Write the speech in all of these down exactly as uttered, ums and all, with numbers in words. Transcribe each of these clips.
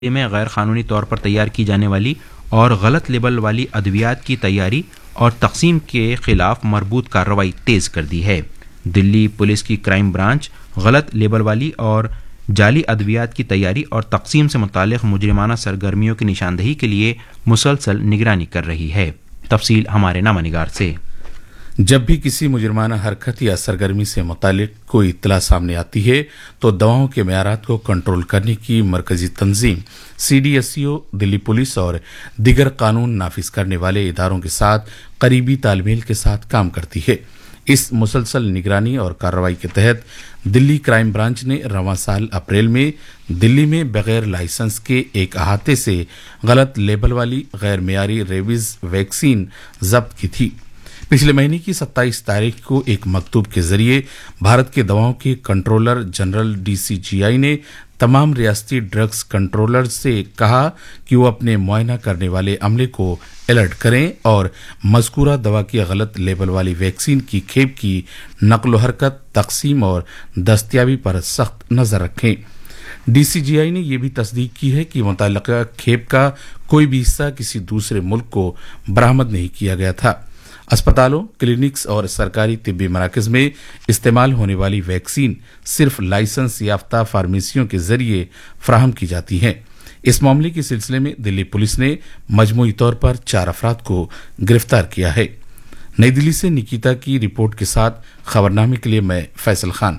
میں غیر قانونی طور پر تیار کی جانے والی اور غلط لیبل والی ادویات کی تیاری اور تقسیم کے خلاف مربوط کارروائی تیز کر دی ہے۔ دلی پولیس کی کرائم برانچ غلط لیبل والی اور جعلی ادویات کی تیاری اور تقسیم سے متعلق مجرمانہ سرگرمیوں کی نشاندہی کے لیے مسلسل نگرانی کر رہی ہے۔ تفصیل ہمارے نامہ نگار سے۔ جب بھی کسی مجرمانہ حرکت یا سرگرمی سے متعلق کوئی اطلاع سامنے آتی ہے تو دواؤں کے معیارات کو کنٹرول کرنے کی مرکزی تنظیم سی ڈی ایس سی او دلی پولیس اور دیگر قانون نافذ کرنے والے اداروں کے ساتھ قریبی تال میل کے ساتھ کام کرتی ہے۔ اس مسلسل نگرانی اور کارروائی کے تحت دلی کرائم برانچ نے رواں سال اپریل میں دلی میں بغیر لائسنس کے ایک احاطے سے غلط لیبل والی غیر معیاری ریبیز ویکسین ضبط کی تھی۔ پچھلے مہینے کی ستائیس تاریخ کو ایک مکتوب کے ذریعے بھارت کے دواؤں کے کنٹرولر جنرل ڈی سی جی آئی نے تمام ریاستی ڈرگز کنٹرولر سے کہا کہ وہ اپنے معائنہ کرنے والے عملے کو الرٹ کریں اور مذکورہ دوا کی غلط لیبل والی ویکسین کی کھیپ کی نقل و حرکت، تقسیم اور دستیابی پر سخت نظر رکھیں۔ ڈی سی جی آئی نے یہ بھی تصدیق کی ہے کہ متعلقہ کھیپ کا کوئی بھی حصہ کسی دوسرے ملک کو برآمد نہیں کیا گیا تھا۔ اسپتالوں، کلینکس اور سرکاری طبی مراکز میں استعمال ہونے والی ویکسین صرف لائسنس یافتہ فارمیسیوں کے ذریعے فراہم کی جاتی ہیں۔ اس معاملے کے سلسلے میں دلی پولیس نے مجموعی طور پر چار افراد کو گرفتار کیا ہے۔ نئی دلی سے نکیتا کی رپورٹ کے ساتھ خبرنامے کے لیے میں فیصل خان۔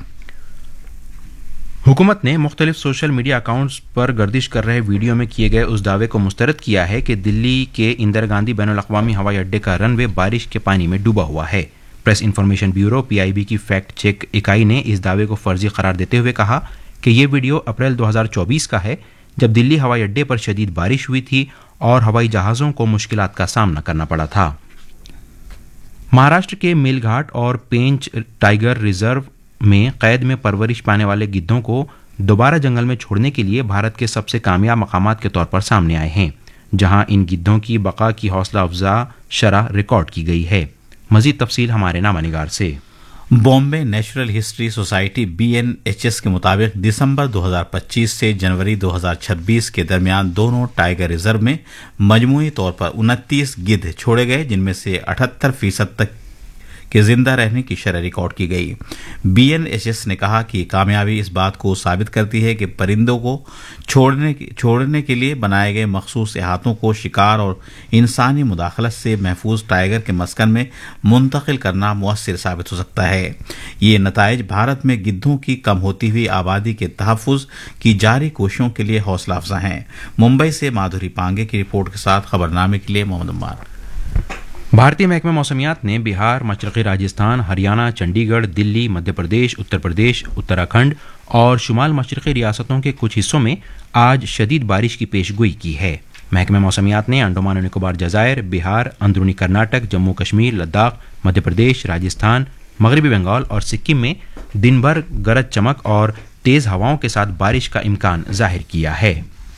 حکومت نے مختلف سوشل میڈیا اکاؤنٹس پر گردش کر رہے ویڈیو میں کیے گئے اس دعوے کو مسترد کیا ہے کہ دلی کے اندرا گاندھی بین الاقوامی ہوائی اڈے کا رن وے بارش کے پانی میں ڈوبا ہوا ہے۔ Press information bureau P I be کی فیکٹ چیک اکائی نے اس دعوے کو فرضی قرار دیتے ہوئے کہا کہ یہ ویڈیو اپریل دو ہزار چوبیس کا ہے، جب دلی ہوائی اڈے پر شدید بارش ہوئی تھی اور ہوائی جہازوں کو مشکلات کا سامنا کرنا پڑا تھا۔ مہاراشٹر کے میل گھاٹ اور پینچ ٹائیگر ریزرو میں قید میں پرورش پانے والے گدھوں کو دوبارہ جنگل میں چھوڑنے کے لیے بھارت کے سب سے کامیاب مقامات کے طور پر سامنے آئے ہیں، جہاں ان گدھوں کی بقا کی حوصلہ افزا شرح ریکارڈ کی گئی ہے۔ مزید تفصیل ہمارے نامہ نگار سے۔ Bombay natural history society be N H S کے مطابق دسمبر دو ہزار پچیس سے جنوری دو ہزار چھبیس کے درمیان دونوں ٹائیگر ریزرو میں مجموعی طور پر انتیس گدھ چھوڑے گئے، جن میں سے اٹھہتر فیصد تک کے زندہ رہنے کی شرح ریکارڈ کی گئی۔ بی این ایچ ایس نے کہا کہ کامیابی اس بات کو ثابت کرتی ہے کہ پرندوں کو چھوڑنے چھوڑنے کے لیے بنائے گئے مخصوص احاطوں کو شکار اور انسانی مداخلت سے محفوظ ٹائیگر کے مسکن میں منتقل کرنا مؤثر ثابت ہو سکتا ہے۔ یہ نتائج بھارت میں گدھوں کی کم ہوتی ہوئی آبادی کے تحفظ کی جاری کوششوں کے لیے حوصلہ افزا ہیں۔ ممبئی سے مادھوری پانگے کی رپورٹ کے ساتھ خبرنامے کے لیے محمد عمار۔ بھارتی محکمہ موسمیات نے بہار، مشرقی راجستھان، ہریانہ، چنڈی گڑھ، دلی، مدھیہ پردیش، اتر پردیش، اتراکھنڈ اور شمال مشرقی ریاستوں کے کچھ حصوں میں آج شدید بارش کی پیش گوئی کی ہے۔ محکمہ موسمیات نے انڈمان و نکوبار جزائر، بہار، اندرونی کرناٹک، جموں کشمیر، لداخ، مدھیہ پردیش، راجستھان، مغربی بنگال اور سکم میں دن بھر گرج چمک اور تیز ہواؤں کے ساتھ بارش کا امکان ظاہر کیا ہے۔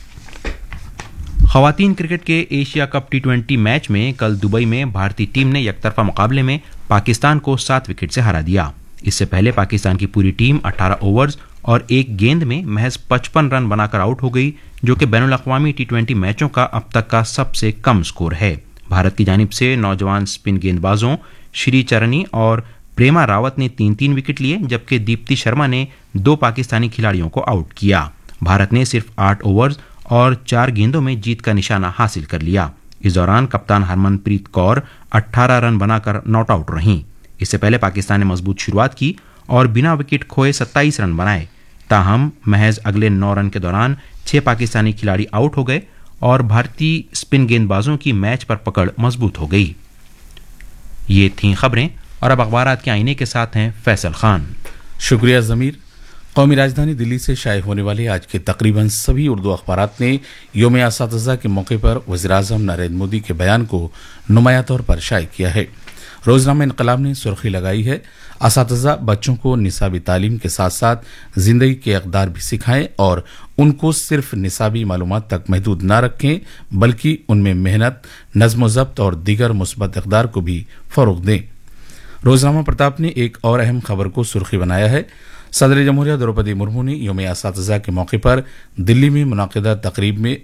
خواتین کرکٹ کے Asia cup T twenty match میں کل دبئی میں بھارتی ٹیم نے یک طرفہ مقابلے میں پاکستان کو سات وکٹ سے ہرا دیا۔ اس سے پہلے پاکستان کی پوری ٹیم اٹھارہ اوورز اور ایک گیند میں محض پچپن رن بنا کر آؤٹ ہو گئی، جو کہ بین الاقوامی ٹی ٹوینٹی میچوں کا اب تک کا سب سے کم سکور ہے۔ بھارت کی جانب سے نوجوان اسپن گیند بازوں شری چرنی اور پریما راوت نے تین تین وکٹ لیے، جبکہ دیپتی شرما نے دو پاکستانی کھلاڑیوں کو آؤٹ کیا۔ بھارت نے صرف آٹھ اوورز اور چار گیندوں میں جیت کا نشانہ حاصل کر لیا۔ اس دوران کپتان ہرمن پریت کور اٹھارہ رن بنا کر ناٹ آؤٹ رہیں۔ اس سے پہلے پاکستان نے مضبوط شروعات کی اور بنا وکٹ کھوئے ستائیس رن بنائے، تاہم محض اگلے نو رن کے دوران چھ پاکستانی کھلاڑی آؤٹ ہو گئے اور بھارتی اسپن گیند بازوں کی میچ پر پکڑ مضبوط ہو گئی۔ یہ تھیں خبریں، اور اب اخبارات کے آئینے کے ساتھ ہیں فیصل خان۔ شکریہ ضمیر۔ قومی راجدھانی دلی سے شائع ہونے والے آج کے تقریباً سبھی اردو اخبارات نے یوم اساتذہ کے موقع پر وزیر اعظم نریندر مودی کے بیان کو نمایاں طور پر شائع کیا ہے۔ روزنامہ انقلاب نے سرخی لگائی ہے، اساتذہ بچوں کو نصابی تعلیم کے ساتھ ساتھ زندگی کے اقدار بھی سکھائیں اور ان کو صرف نصابی معلومات تک محدود نہ رکھیں، بلکہ ان میں محنت، نظم و ضبط اور دیگر مثبت اقدار کو بھی فروغ دیں۔ روزنامہ پرتاپ نے ایک اور اہم خبر کو سرخی بنایا ہے، सदर जमहूरिया द्रौपदी मुर्मू ने यौम असतिज़ा के मौके पर दिल्ली में मुनक़िदा तकरीब में